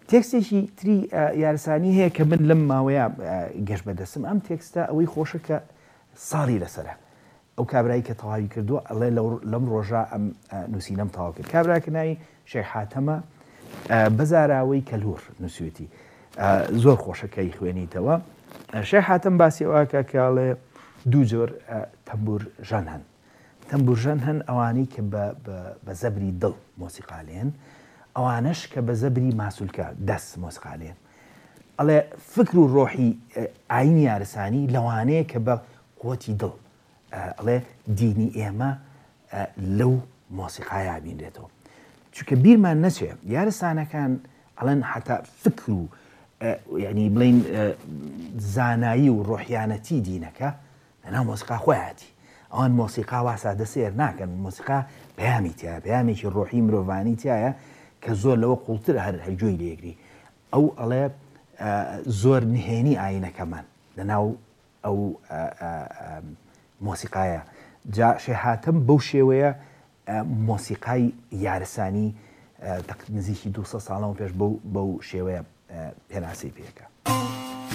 تێکستێکی تری یارسانی هەیە کە من لەم ماوەیە گەشت بەدەستم ئەم تێکستە ئەوەی خۆشە کە ساڵی لەسرە ئەو کابرایی کە تەواوی کردووە ئەڵێ لەم ڕۆژە ئەم نووسینەم تەواو کرد کابراکە ناوی شێخ حاتەمە بەزاراوەی کەلوور نووسویەتی زۆر خۆشەکەی خوێنیتەوە شێخ حاتەم باسی ئەوەکە کاڵێ دوو جۆر تەمبور ژەن هەن تەمبور ژەن هەن ئەوانەی کە بە زەبری دڵ مۆسیقالێن ئەوانش کە بە زەبری ماسوولکە دەست مۆسیقالێن ئەڵێ فکر و ڕۆحی ئاینی یارسانی لەوانەیە کە بە قووەتی دڵ ئەڵێ دینی ئێمە لەو مۆسیقایا بینرێتەوە چونکە بیرمان نەچێ یارسانەکان ئەڵێن حتا فکر و یعنی بڵین زانایی و ڕۆحیانەتی دینەکە لەناو مۆسیقا خۆیاتی ئەوان مۆسیقا واسا دەسێر ناکەن مۆسیقا پەیامی تایە پەیامێکی ڕۆحی مرۆڤانی تایە کە زۆر لەوە قوڵتر هەر هەرگوێی لێگری ئەو ئەڵێ زۆر نهێنی ئاینەکەمان لەناو ئەو مۆسیقایە جا شێخ حاتەم بەو شێوەیە مۆسیقای یارسانی نزیکی 200 ساڵەوە پێش بەو شێوەیە پێناسی پێکە